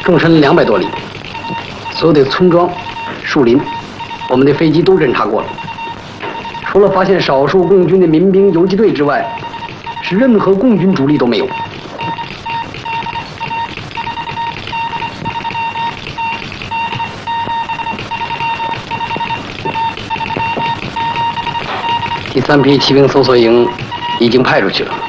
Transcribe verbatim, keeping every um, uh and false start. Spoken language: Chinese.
纵深两百多里，所有的村庄、树林，我们的飞机都侦察过了。除了发现少数共军的民兵游击队之外，是任何共军主力都没有。第三批骑兵搜索营已经派出去了。